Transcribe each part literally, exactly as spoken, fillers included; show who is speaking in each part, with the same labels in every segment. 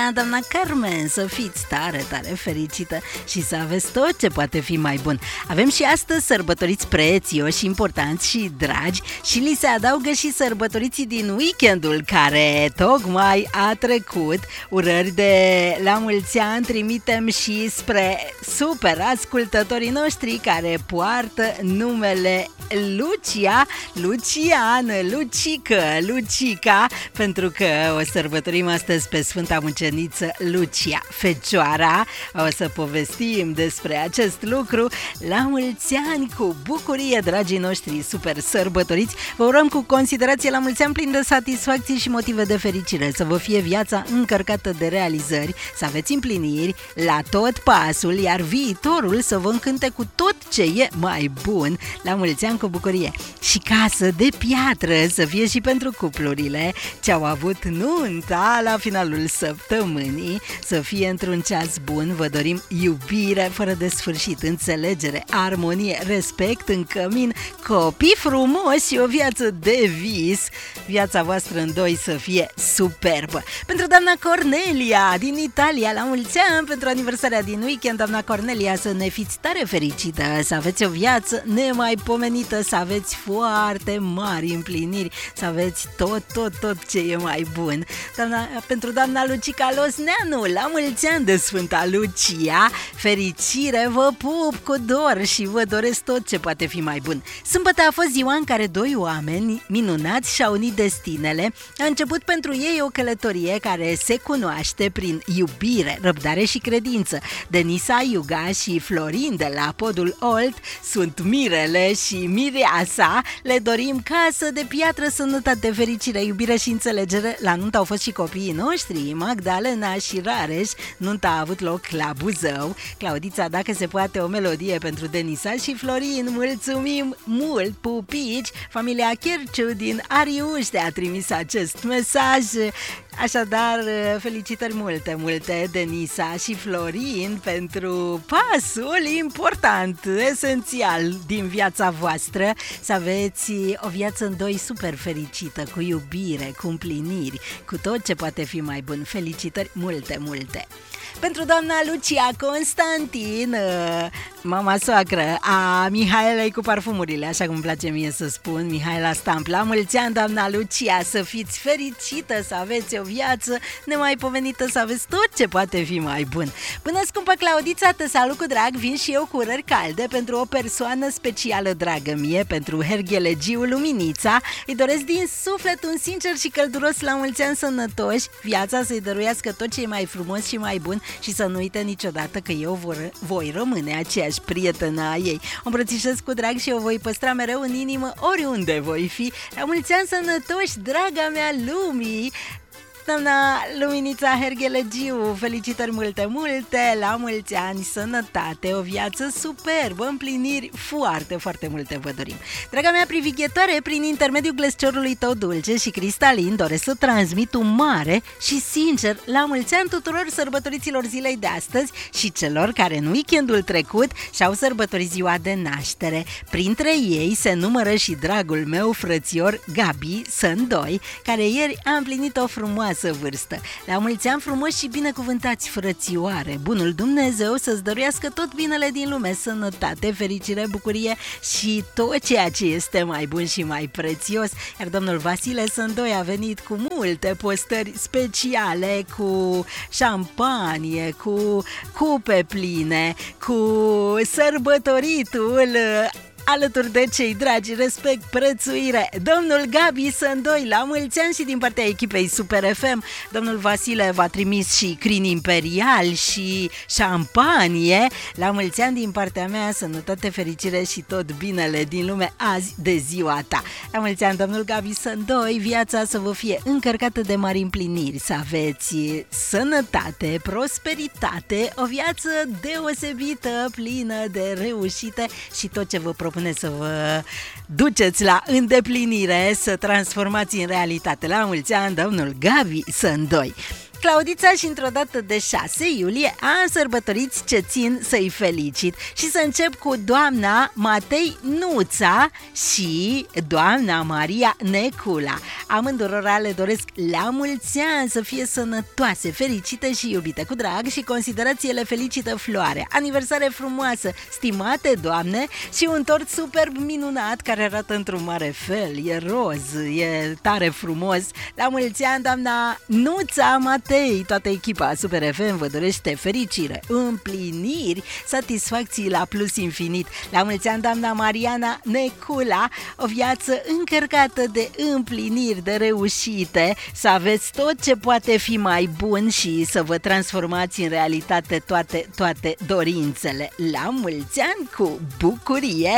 Speaker 1: Doamna Carmen, să fiți tare, tare fericită și să aveți tot ce poate fi mai bun. Avem și astăzi sărbătoriți prețioși, importanți și dragi și li se adaugă și sărbătoriții din weekendul care tocmai a trecut. Urări de la mulți ani trimitem și spre super ascultătorii noștri care poartă numele Lucia, Lucian, Lucică, Lucica, pentru că o sărbătorim astăzi pe Sfânta Muceniță Lucia Fecioara. O să povestim despre acest lucru. La mulți ani, cu bucurie, dragii noștri super sărbătoriți. Vă urăm cu considerație la mulți ani plin de satisfacție și motive de fericire. Să vă fie viața încărcată de realizări, să aveți împliniri la tot pasul, iar viitorul să vă încânte cu tot ce e mai bun. La mulți ani, cu bucurie. Și casă de piatră să fie și pentru cuplurile ce au avut nunta la finalul săptămânii, să fie într-un ceas bun. Vă dorim iubire fără de sfârșit, înțelegere, armonie, respect în cămin, copii frumoși și o viață de vis. Viața voastră în doi să fie superbă. Pentru doamna Cornelia din Italia, la mulți ani pentru aniversarea din weekend. Doamna Cornelia, să ne fiți tare fericită, să aveți o viață nemaipomenită, să aveți foarte mari împliniri, să aveți tot, tot, tot ce e mai bun. Doamna, pentru doamna Lucica Losneanu, la mulți ani de Sfânta Lucia, fericire, vă pup cu dor și vă doresc tot ce poate fi mai bun. Sâmbătă a fost ziua în care doi oameni minunați și-au unit destinele. A început pentru ei o călătorie care se cunoaște prin iubire, răbdare și credință. Denisa Iuga și Florin de la Podul Olt sunt mirele și mireasa. Le dorim casă de piatră, sănătate, fericire, iubire și înțelegere. La nuntă au fost și copiii noștri, Magdalena și Rareș. Nunta a avut loc la Buzău. Claudița, dacă se poate, o melodie pentru Denisa și Florin. Mulțumim mult, pupici! Familia Cherciu din Ariuște a trimis acest mesaj. Așadar, felicitări multe, multe, Denisa și Florin, pentru pasul important, esențial din viața voastră, să aveți o viață în doi super fericită, cu iubire, cu împliniri, cu tot ce poate fi mai bun. Felicitări multe, multe! Pentru doamna Lucia Constantin, mama soacră a Mihaelei cu parfumurile, așa cum îmi place mie să spun, Mihaela Stamp. La mulți ani, doamna Lucia, să fiți fericită, să aveți o viață nemaipomenită, să aveți tot ce poate fi mai bun. Până, scumpă Claudița, te salut cu drag, vin și eu cu urări calde pentru o persoană specială dragă mie, pentru Herghelegiu Luminița. Îi doresc din suflet un sincer și călduros la mulți ani sănătoși, viața să-i dăruiască tot ce e mai frumos și mai bun și să nu uite niciodată că eu vor, voi rămâne aceeași prietenă a ei. O îmbrățișez cu drag și o voi păstra mereu în inimă oriunde voi fi. La mulți ani sănătoși, draga mea lumii! Doamna Luminița Herghelegiu, felicitări multe, multe, la mulți ani, sănătate, o viață superbă, împliniri foarte, foarte multe vă dorim. Draga mea privighetoare, prin intermediul glesciorului tău dulce și cristalin, doresc să transmit un mare și sincer la mulți ani tuturor sărbătoriților zilei de astăzi și celor care în weekendul trecut și-au sărbătorit ziua de naștere. Printre ei se numără și dragul meu frățior Gabi Sândoi, care ieri a împlinit o frumoasă vârstă. La mulți ani frumoși și binecuvântați, frățioare! Bunul Dumnezeu să-ți dăruiască tot binele din lume, sănătate, fericire, bucurie și tot ceea ce este mai bun și mai prețios. Iar domnul Vasile Sândoi a venit cu multe postări speciale, cu șampanie, cu cupe pline, cu sărbătoritul alături de cei dragi, respect, prețuire. Domnul Gabi Sândoi, la mulți ani și din partea echipei Super F M. Domnul Vasile v-a trimis și crin imperial și șampanie. La mulți ani din partea mea, sănătate, fericire și tot binele din lume azi de ziua ta. La mulți ani, domnul Gabi Sândoi, viața să vă fie încărcată de mari împliniri, să aveți sănătate, prosperitate, o viață deosebită, plină de reușite și tot ce vă propune să vă duceți la îndeplinire, să transformați în realitate. La mulți ani, domnul Gabi Sândoi. Claudița și într-o dată de șase iulie a sărbătoriți ce țin să-i felicit. Și să încep cu doamna Matei Nuța și doamna Maria Necula. Amândurora le doresc la mulți ani să fie sănătoase, fericite și iubite cu drag și considerație le felicită Floare. Aniversare frumoasă, stimate doamne, și un tort superb minunat care arată într-un mare fel, e roz, e tare frumos. La mulți ani, doamna Nuța Matei, toată echipa Super F M vă dorește fericire, împliniri, satisfacții la plus infinit. La mulți ani, doamna Mariana Necula, o viață încărcată de împliniri, de reușite, să aveți tot ce poate fi mai bun și să vă transformați în realitate toate, toate dorințele. La mulți ani cu bucurie!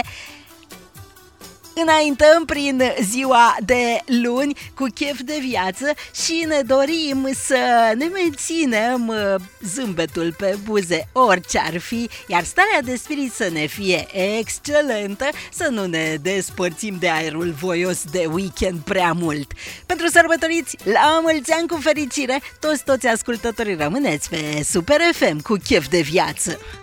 Speaker 1: Înaintăm prin ziua de luni cu chef de viață și ne dorim să ne menținem zâmbetul pe buze orice ar fi, iar starea de spirit să ne fie excelentă, să nu ne despărțim de aerul voios de weekend prea mult. Pentru sărbătoriți, la mulți ani cu fericire, toți toți ascultătorii rămâneți pe Super F M cu chef de viață.